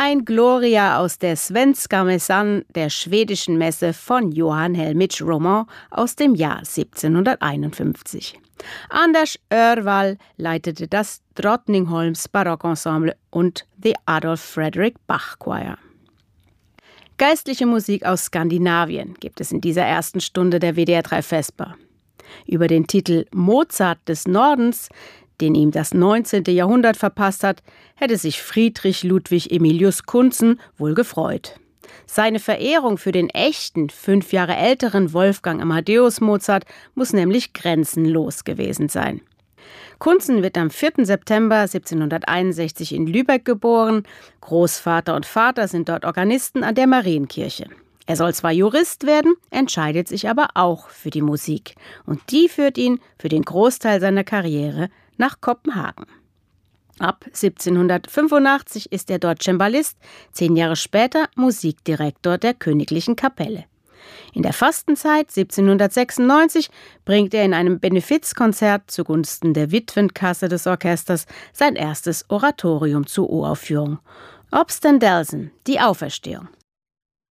Ein Gloria aus der Svenska Mässan, der schwedischen Messe von Johann Hellmich Roman aus dem Jahr 1751. Anders Örval leitete das Drottningholms Barockensemble und The Adolf Frederick Bach Choir. Geistliche Musik aus Skandinavien gibt es in dieser ersten Stunde der WDR 3 Vesper. Über den Titel Mozart des Nordens, den ihm das 19. Jahrhundert verpasst hat, hätte sich Friedrich Ludwig Emilius Kuntzen wohl gefreut. Seine Verehrung für den echten, 5 Jahre älteren Wolfgang Amadeus Mozart muss nämlich grenzenlos gewesen sein. Kuntzen wird am 4. September 1761 in Lübeck geboren. Großvater und Vater sind dort Organisten an der Marienkirche. Er soll zwar Jurist werden, entscheidet sich aber auch für die Musik. Und die führt ihn für den Großteil seiner Karriere nach Kopenhagen. Ab 1785 ist er dort Cembalist, 10 Jahre später Musikdirektor der Königlichen Kapelle. In der Fastenzeit 1796 bringt er in einem Benefizkonzert zugunsten der Witwenkasse des Orchesters sein erstes Oratorium zur Uraufführung. Obst and Delson, die Auferstehung.